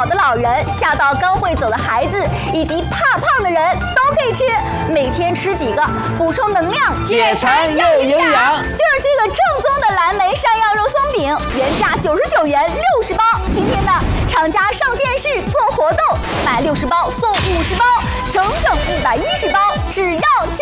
好的老人，下到刚会走的孩子，以及怕胖的人都可以吃。每天吃几个，补充能量， 解馋又营养。 就是这个正宗的蓝莓山药肉松饼，原价99元60包。今天呢，厂家上电视做活动，买60包送50包，整整110包，只要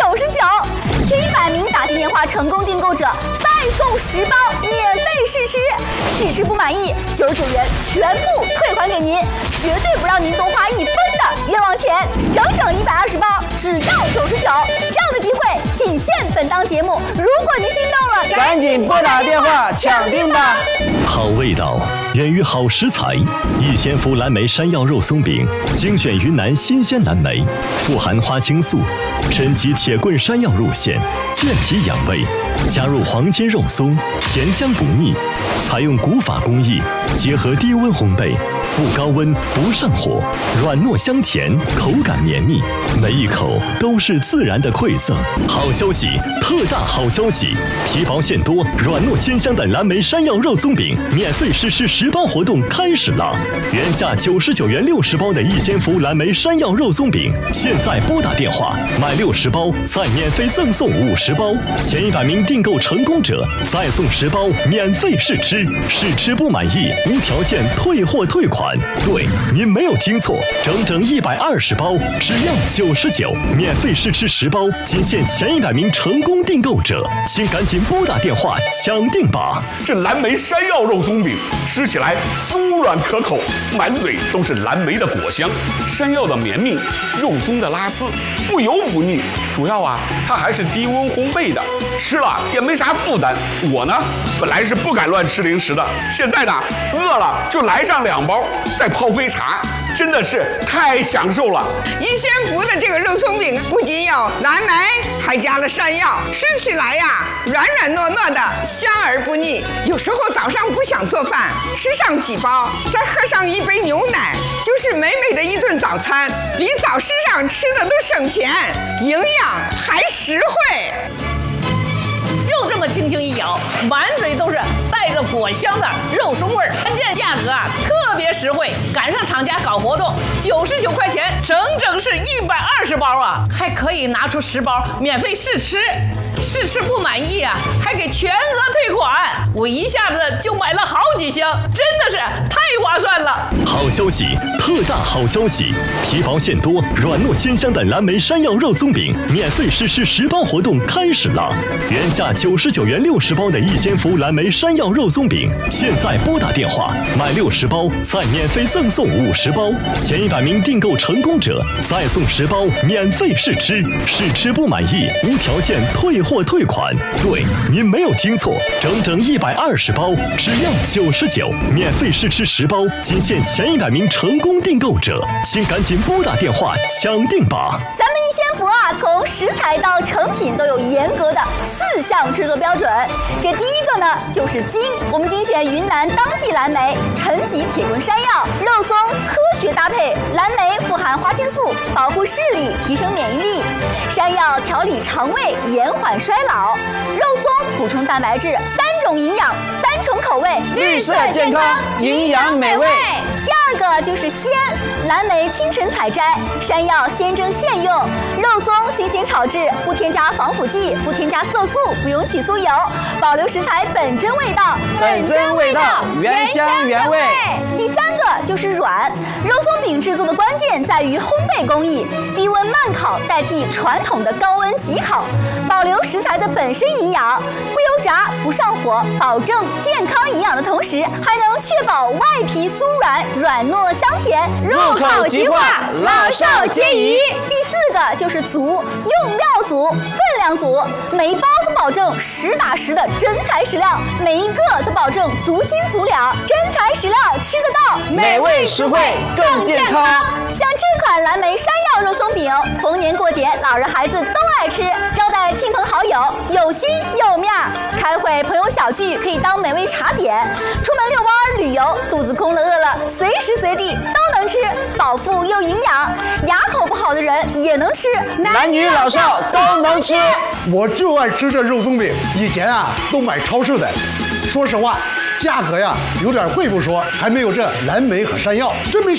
99。前100名打进电话成功订购者，再送10包免费试吃。试吃不满意，99元全部退还给您，绝对不让您多花1分的冤枉钱。整整120包，只要99。这样的机会仅限本档节目，如果您心动了， 赶紧拨打电话抢订吧。 好味道源于好食材，逸仙福蓝莓山药肉松饼，精选云南新鲜蓝莓，富含花青素，升级铁棍山药入馅，健脾养胃，加入黄金肉松，咸香不腻，采用古法工艺，结合低温烘焙，不高温不上火，软糯香甜，口感绵密，每一口都是自然的馈赠。好消息，特大好消息！皮薄馅多，软糯鲜香的蓝莓山药肉松饼免费试吃10包活动开始了！原价99元60包的逸仙福蓝莓山药肉松饼，现在拨打电话买60包，再免费赠送50包。前100名订购成功者，再送10包免费试吃，试吃不满意无条件退货退款。对，您没有听错，整整120包，只要99，免费试吃10包，仅限前100名成功订购者，请赶紧拨打电话抢订吧！ 这蓝莓山药肉松饼吃起来酥软可口，满嘴都是蓝莓的果香，山药的绵密，肉松的拉丝，不油不腻。主要啊，它还是低温烘焙的，吃了也没啥负担。我呢，本来是不敢乱吃零食的，现在呢，饿了就来上2包，再泡杯茶，真的是太享受了。 逸仙福的这个肉松饼不仅有蓝莓，还加了山药，吃起来呀软软糯糯的，香而不腻。有时候早上不想做饭，吃上几包，再喝上一杯牛奶，就是美美的一顿早餐，比早市上吃的都省钱，营养还实惠。 就这么轻轻一咬，满嘴都是带着果香的肉松味儿，关键价格啊特别实惠，赶上厂家搞活动，99块钱，整整是120包啊，还可以拿出10包免费试吃，试吃不满意啊，还给全额退款。我一下子就买了好几箱，真的是太划算了。 好消息，特大好消息！皮薄馅多，软糯鲜香的蓝莓山药肉松饼免费试吃10包活动开始了！原价99元60包的逸仙福蓝莓山药肉松饼，现在拨打电话买60包，再免费赠送50包。前100名订购成功者，再送10包免费试吃，试吃不满意无条件退货退款。对，您没有听错，整整120包，只要99，免费试吃10包，仅限前100名成功订购者，请赶紧拨打电话抢订吧！ 咱们逸仙福啊，从食材到成品都有严格的4项制作标准。这第一个呢，就是精，我们精选云南当季蓝莓，陈皮铁棍山药，肉松科学搭配，蓝莓富含花青素，保护视力，提升免疫力；山药调理肠胃，延缓衰老；肉松补充蛋白质，3种营养，3重口味， 绿色健康，营养美味。 第二个就是鲜，蓝莓清晨采摘，山药鲜蒸现用，肉松新鲜炒制，不添加防腐剂，不添加色素，不用起酥油，保留食材本真味道， 本真味道，原香原味。 第三个就是软，肉松饼制作的关键在于烘焙工艺，低温慢烤代替传统的高温急烤，保留食材的本身营养，不油炸，不上火，保证健康营养的同时，还能确保外皮酥软，软糯香甜， 入口即化，老少皆宜。 第4个就是足，用料足，分量足，每一包都保证实打实的真材实料，每一个都保证足斤足两，真材实料吃得到， 美味实惠更健康。 像这款蓝莓山药肉松饼，逢年过节老人孩子都爱吃，招待亲朋好友有心有面儿，开会朋友小聚可以当美味茶点，出门遛弯旅游肚子空了饿了，随时随地都能吃，饱腹又营养，牙口不好的人也能吃， 男女老少都能吃。 我就爱吃这肉松饼，以前啊都买超市的，说实话价格呀有点贵不说，还没有这蓝莓和山药，真没想